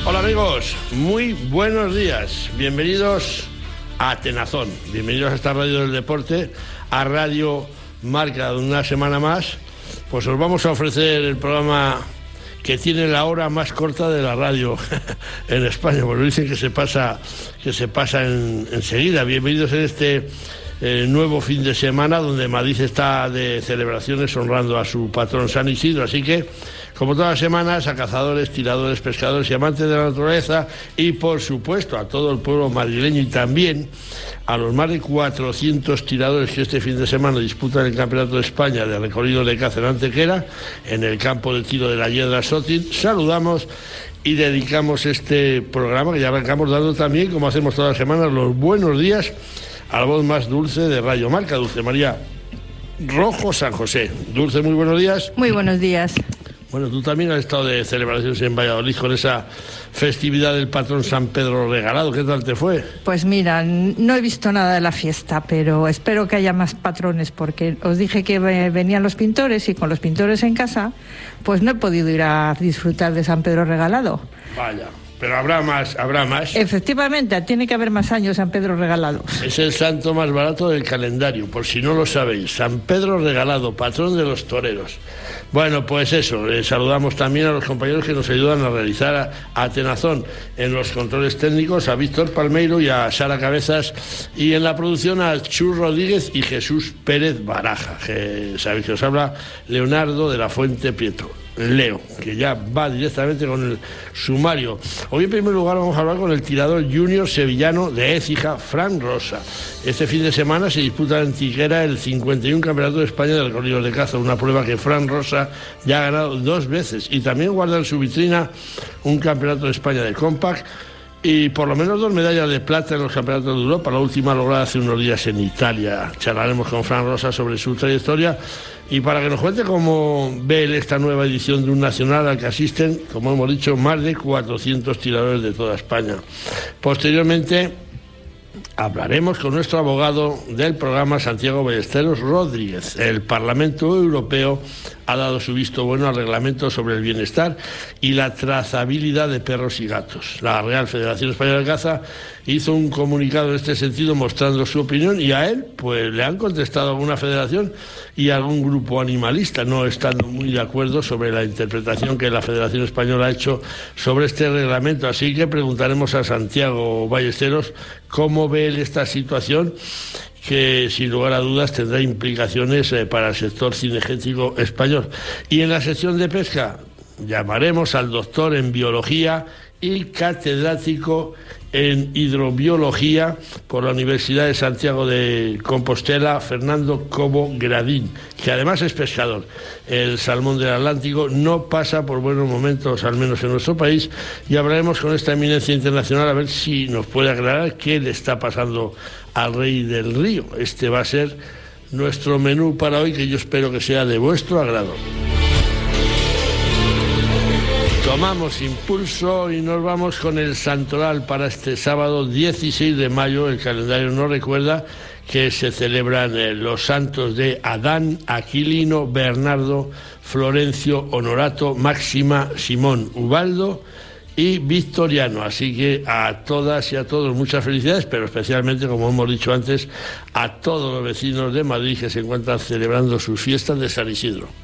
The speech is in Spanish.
Hola amigos, muy buenos días, bienvenidos a Atenazón, bienvenidos a esta radio del deporte, a Radio Marca de una semana más. Pues os vamos a ofrecer el programa que tiene la hora más corta de la radio en España, porque dicen que se pasa enseguida. Bienvenidos en este nuevo fin de semana donde Madrid está de celebraciones honrando a su patrón San Isidro, así que como todas las semanas a cazadores, tiradores, pescadores y amantes de la naturaleza y por supuesto a todo el pueblo madrileño y también a los más de 400 tiradores que este fin de semana disputan el Campeonato de España de recorrido de caza en Antequera en el campo de tiro de la Hiedra Sotin. Saludamos y dedicamos este programa que ya arrancamos dando también, como hacemos todas las semanas, los buenos días a la voz más dulce de Radio Marca, Dulce María Rojo San José. Dulce, muy buenos días. Muy buenos días. Bueno, tú también has estado de celebraciones en Valladolid con esa festividad del patrón San Pedro Regalado. ¿Qué tal te fue? Pues mira, no he visto nada de la fiesta, pero espero que haya más patrones, porque os dije que venían los pintores y con los pintores en casa, pues no he podido ir a disfrutar de San Pedro Regalado. Vaya. Pero habrá más. Efectivamente, tiene que haber más años San Pedro Regalado. Es el santo más barato del calendario, por si no lo sabéis. San Pedro Regalado, patrón de los toreros. Bueno, pues eso, saludamos también a los compañeros que nos ayudan a realizar a Atenazón en los controles técnicos, a Víctor Palmeiro y a Sara Cabezas, y en la producción a Chus Rodríguez y Jesús Pérez Baraja, que sabéis que os habla Leonardo de la Fuente Prieto. Leo, que ya va directamente con el sumario. Hoy en primer lugar vamos a hablar con el tirador junior sevillano de Écija, Fran Rosa. Este fin de semana se disputa en Antequera el 51 Campeonato de España de recorridos de caza, una prueba que Fran Rosa ya ha ganado 2 veces y también guarda en su vitrina un Campeonato de España de Compact y por lo menos 2 medallas de plata en los campeonatos de Europa, la última lograda hace unos días en Italia. Charlaremos con Fran Rosa sobre su trayectoria y para que nos cuente cómo ve él esta nueva edición de un nacional al que asisten, como hemos dicho, más de 400 tiradores de toda España. Posteriormente hablaremos con nuestro abogado del programa, Santiago Ballesteros Rodríguez. El Parlamento Europeo ha dado su visto bueno al reglamento sobre el bienestar y la trazabilidad de perros y gatos. La Real Federación Española de Caza hizo un comunicado en este sentido mostrando su opinión y a él pues le han contestado alguna federación y algún grupo animalista, no estando muy de acuerdo sobre la interpretación que la Federación Española ha hecho sobre este reglamento. Así que preguntaremos a Santiago Ballesteros cómo ve él esta situación, que sin lugar a dudas tendrá implicaciones para el sector cinegético español. Y en la sección de pesca llamaremos al doctor en biología y catedrático en hidrobiología por la Universidad de Santiago de Compostela, Fernando Cobo Gradín, que además es pescador. El salmón del Atlántico no pasa por buenos momentos, al menos en nuestro país, y hablaremos con esta eminencia internacional a ver si nos puede aclarar qué le está pasando al rey del río. Este va a ser nuestro menú para hoy, que yo espero que sea de vuestro agrado. Tomamos impulso y nos vamos con el santoral para este sábado 16 de mayo. El calendario nos recuerda que se celebran los santos de Adán, Aquilino, Bernardo, Florencio, Honorato, Máxima, Simón, Ubaldo y Victoriano. Así que a todas y a todos muchas felicidades, pero especialmente, como hemos dicho antes, a todos los vecinos de Madrid que se encuentran celebrando sus fiestas de San Isidro.